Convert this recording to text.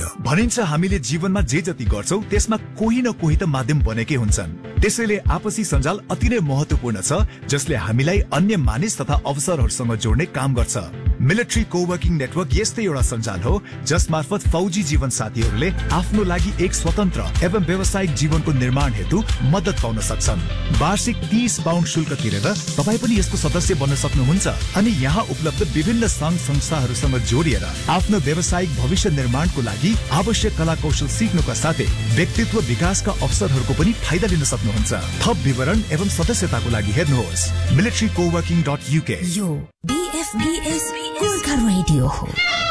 भनिन्छ हामीले जीवनमा जे जति गर्छौं त्यसमा कोही न कोही त माध्यम बनेकै हुन्छन्। त्यसैले आपसी सञ्जाल अति नै महत्त्वपूर्ण छ, जसले हामीलाई अन्य मानिस तथा अवसरहरूसँग जोड्ने काम गर्छ। मिलिट्री कोवर्किङ नेटवर्क यस्तै एउटा सञ्जाल हो जस मार्फत फौजी जीवन साथीहरूले आफ्नो लागि एक स्वतन्त्र एवं व्यावसायिक जीवनको निर्माण हेतु मद्दत पाउन सक्छन्। वार्षिक 30 पाउन्ड शुल्क तिरेर तपाईँ पनि यसको सदस्य बन्न सक्नुहुन्छ अनि यहाँ उपलब्ध विभिन्न संघ संस्थाहरूसँग जोडिएर आफ्नो व्यावसायिक भविष्य निर्माणको लागि आवश्यक कला कौशल सिक्नुका साथै व्यक्तित्व विकासका अवसरहरूको पनि फाइदा लिन सक्नुहुन्छ। थप विवरण एवं सदस्यताको लागि हेर्नुहोस् militarycoworking.uk। यो BFBS गोर्खा रेडियो हो।